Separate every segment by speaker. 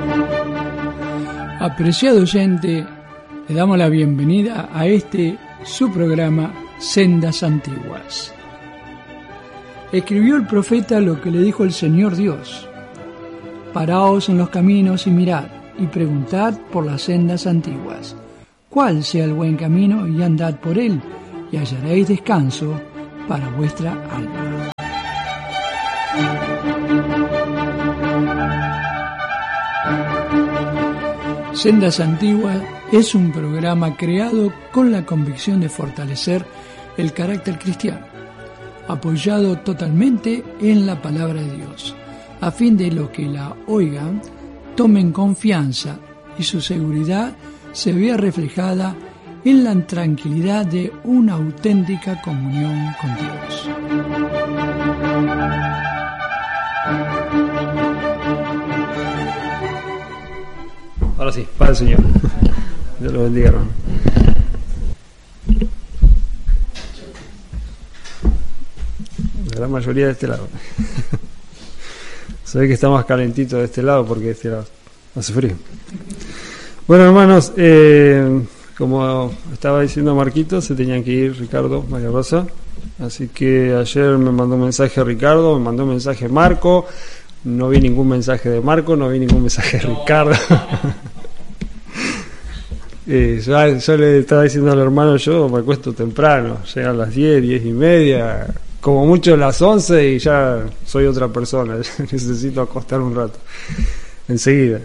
Speaker 1: Apreciado oyente, le damos la bienvenida a su programa Sendas Antiguas. Escribió el profeta lo que le dijo el Señor Dios: paraos en los caminos y mirad, y preguntad por las sendas antiguas, cuál sea el buen camino, y andad por él, y hallaréis descanso para vuestra alma. Sendas Antiguas es un programa creado con la convicción de fortalecer el carácter cristiano, apoyado totalmente en la palabra de Dios, a fin de los que la oigan tomen confianza y su seguridad se vea reflejada en la tranquilidad de una auténtica comunión con Dios.
Speaker 2: Ahora sí, para el Señor. Dios lo bendiga, hermano. La gran mayoría de este lado. Se ve que está más calentito de este lado porque de este lado hace frío. Bueno, hermanos, como estaba diciendo Marquito, se tenían que ir Ricardo, María Rosa. Así que ayer me mandó un mensaje Ricardo, me mandó un mensaje Marco. No vi ningún mensaje de Marco, no vi ningún mensaje de Ricardo. Yo le estaba diciendo al hermano, yo me acuesto temprano, llegan a las 10:30, como mucho a las 11 y ya soy otra persona, necesito acostarme un rato, enseguida.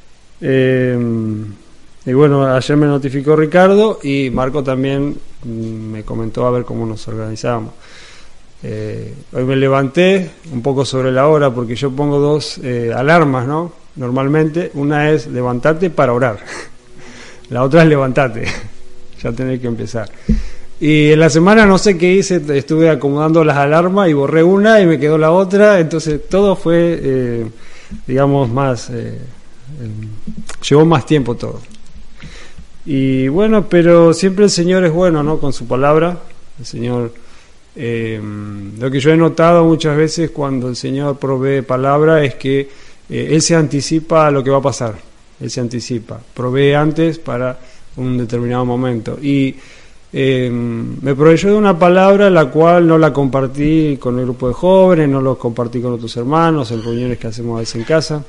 Speaker 2: Y bueno, ayer me notificó Ricardo y Marco también me comentó a ver cómo nos organizábamos. Hoy me levanté un poco sobre la hora porque yo pongo dos alarmas, ¿no? Normalmente, una es levantarte para orar, la otra es levantarte, ya tenés que empezar. Y en la semana no sé qué hice, estuve acomodando las alarmas y borré una y me quedó la otra, entonces todo fue, digamos, más, llevó más tiempo todo. Y bueno, pero siempre el Señor es bueno, ¿no? Con su palabra, el Señor... lo que yo he notado muchas veces cuando el Señor provee palabra es que Él se anticipa a lo que va a pasar. Él se anticipa, provee antes para un determinado momento. Y me proveyó de una palabra la cual no la compartí con el grupo de jóvenes, no lo compartí con otros hermanos en reuniones que hacemos a veces en casa.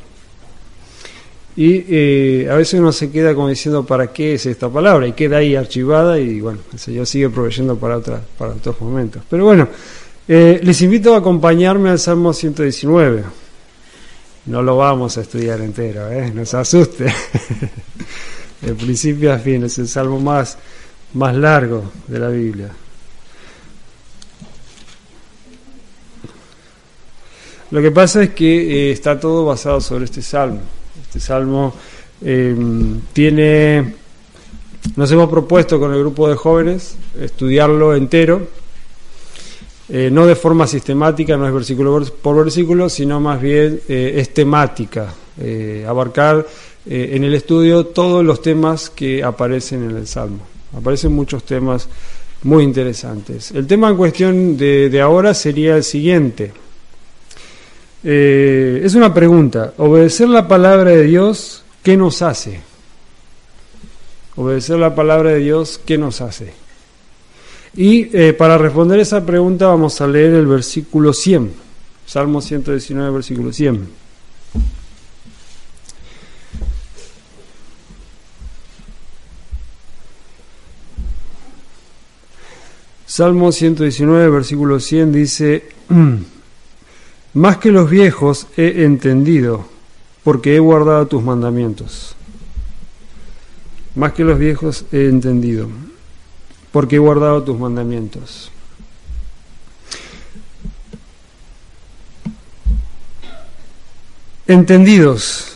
Speaker 2: Y a veces uno se queda como diciendo ¿para qué es esta palabra? Y queda ahí archivada y bueno, el Señor sigue proveyendo para otros momentos. Pero bueno, les invito a acompañarme al Salmo 119. No lo vamos a estudiar entero, no se asuste. De principio a fin, es el salmo más largo de la Biblia. Lo que pasa es que está todo basado sobre este salmo. Este salmo nos hemos propuesto con el grupo de jóvenes estudiarlo entero, no de forma sistemática, no es versículo por versículo, sino más bien es temática, abarcar en el estudio todos los temas que aparecen en el salmo. Aparecen muchos temas muy interesantes. El tema en cuestión de ahora sería el siguiente. Es una pregunta: obedecer la palabra de Dios, ¿qué nos hace? Obedecer la palabra de Dios, ¿qué nos hace? Y para responder esa pregunta vamos a leer el versículo 100, Salmo 119, versículo 100. Salmo 119, versículo 100 dice: más que los viejos he entendido, porque he guardado tus mandamientos. Más que los viejos he entendido, porque he guardado tus mandamientos. Entendidos.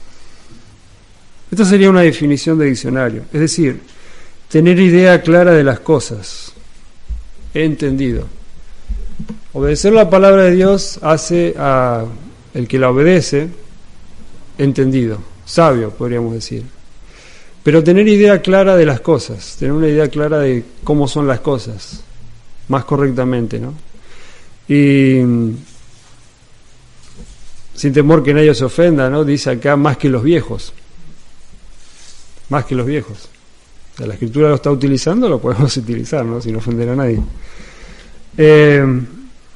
Speaker 2: Esta sería una definición de diccionario, es decir, tener idea clara de las cosas. He entendido. Obedecer la palabra de Dios hace a el que la obedece entendido, sabio, podríamos decir. Pero tener idea clara de las cosas, tener una idea clara de cómo son las cosas, más correctamente, ¿no? Y sin temor que nadie se ofenda, ¿no? Dice acá más que los viejos. Más que los viejos. O sea, la Escritura lo está utilizando, lo podemos utilizar, ¿no? Sin ofender a nadie. En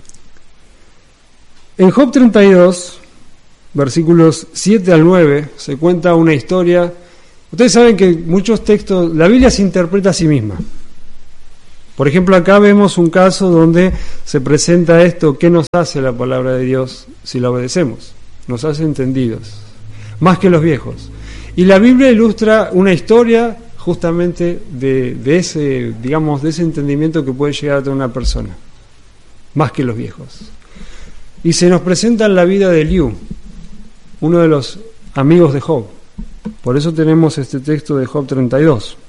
Speaker 2: Job 32, versículos 7 al 9, se cuenta una historia. Ustedes saben que muchos textos, la Biblia se interpreta a sí misma. Por ejemplo, acá vemos un caso donde se presenta esto: ¿qué nos hace la palabra de Dios si la obedecemos? Nos hace entendidos, más que los viejos. Y la Biblia ilustra una historia justamente de ese, digamos, de ese entendimiento que puede llegar a tener una persona, más que los viejos. Y se nos presenta en la vida de Eliú, uno de los amigos de Job. Por eso tenemos este texto de Job 32.